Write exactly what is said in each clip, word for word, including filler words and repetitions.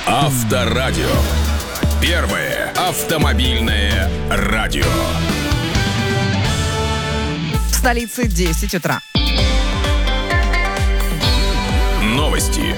Авторадио. Первое автомобильное радио. В столице десять утра. Новости.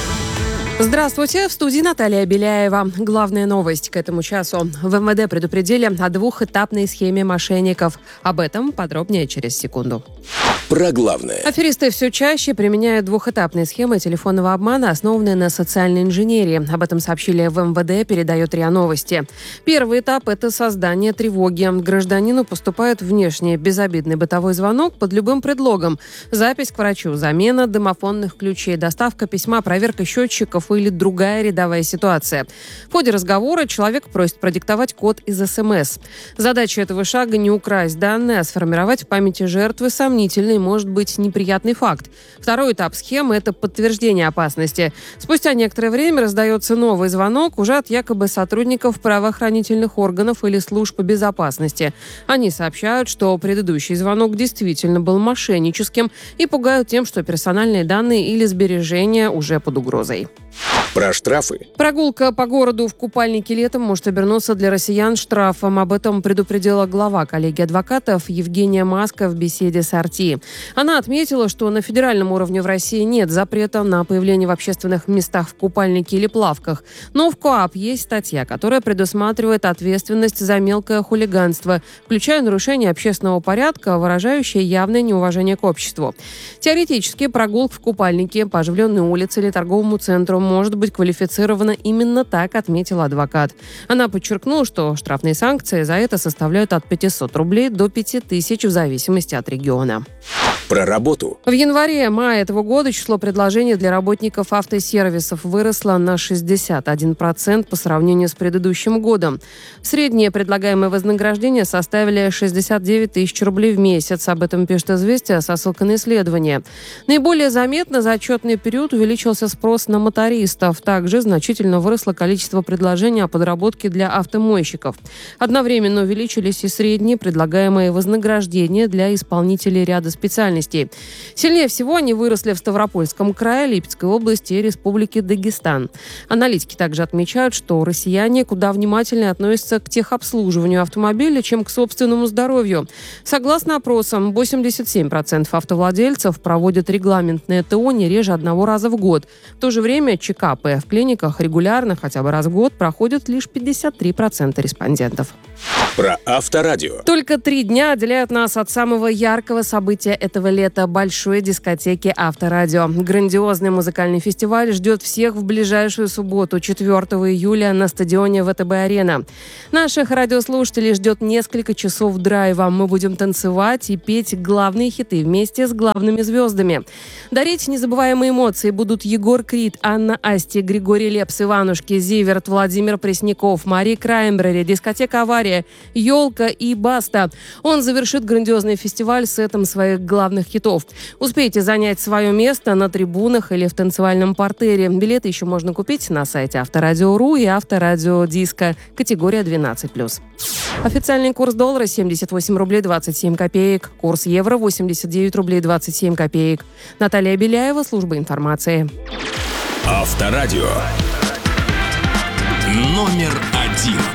Здравствуйте, в студии Наталья Беляева. Главная новость к этому часу. В эм вэ дэ предупредили о двухэтапной схеме мошенников. Об этом подробнее через секунду. Про главное. Аферисты все чаще применяют двухэтапные схемы телефонного обмана, основанные на социальной инженерии. Об этом сообщили в эм вэ дэ, передает РИА Новости. Первый этап – это создание тревоги. Гражданину поступает внешне безобидный бытовой звонок под любым предлогом. Запись к врачу, замена домофонных ключей, доставка письма, проверка счетчиков или другая рядовая ситуация. В ходе разговора человек просит продиктовать код из эс эм эс. Задача этого шага – не украсть данные, а сформировать в памяти жертвы сомнительный, может быть, неприятный факт. Второй этап схемы – это подтверждение опасности. Спустя некоторое время раздается новый звонок уже от якобы сотрудников правоохранительных органов или служб безопасности. Они сообщают, что предыдущий звонок действительно был мошенническим и пугают тем, что персональные данные или сбережения уже под угрозой. Про штрафы. Прогулка по городу в купальнике летом может обернуться для россиян штрафом. Об этом предупредила глава коллегии адвокатов Евгения Маска в беседе с эр ти. Она отметила, что на федеральном уровне в России нет запрета на появление в общественных местах в купальнике или плавках. Но в КоАП есть статья, которая предусматривает ответственность за мелкое хулиганство, включая нарушение общественного порядка, выражающее явное неуважение к обществу. Теоретически прогулка в купальнике по оживленной улице или торговому центру может быть квалифицирована именно так, отметил адвокат. Она подчеркнула, что штрафные санкции за это составляют от пятисот рублей до пяти тысяч в зависимости от региона. Про работу. В январе-мае этого года число предложений для работников автосервисов выросло на шестьдесят один процент по сравнению с предыдущим годом. Среднее предлагаемое вознаграждение составили шестьдесят девять тысяч рублей в месяц. Об этом пишет «Известия» со ссылкой на исследование. Наиболее заметно за отчетный период увеличился спрос на мотористов. Также значительно выросло количество предложений о подработке для автомойщиков. Одновременно увеличились и средние предлагаемые вознаграждения для исполнителей ряда специальностей. Сильнее всего они выросли в Ставропольском крае, Липецкой области и Республике Дагестан. Аналитики также отмечают, что россияне куда внимательнее относятся к техобслуживанию автомобиля, чем к собственному здоровью. Согласно опросам, восемьдесят семь процентов автовладельцев проводят регламентное ТО не реже одного раза в год. В то же время ЧКП в клиниках регулярно, хотя бы раз в год, проходят лишь пятьдесят три процента респондентов. Про Авторадио. Только три дня отделяют нас от самого яркого события этого лета – большой дискотеки Авторадио. Грандиозный музыкальный фестиваль ждет всех в ближайшую субботу, четвёртого июля, на стадионе вэ тэ бэ-арена. Наших радиослушателей ждет несколько часов драйва. Мы будем танцевать и петь главные хиты вместе с главными звездами. Дарить незабываемые эмоции будут Егор Крид, Анна Асти, Григорий Лепс, Иванушки, Зиверт, Владимир Пресняков, Мари Краймбрери, дискотека «Авария», «Елка» и «Баста». Он завершит грандиозный фестиваль сетом своих главных хитов. Успейте занять свое место на трибунах или в танцевальном партере. Билеты еще можно купить на сайте Авторадио.ру и Авторадио Диско, категория двенадцать плюс. Официальный курс доллара семьдесят восемь рублей двадцать семь копеек. Курс евро восемьдесят девять рублей двадцать семь копеек. Наталья Беляева, служба информации. Авторадио. Номер один.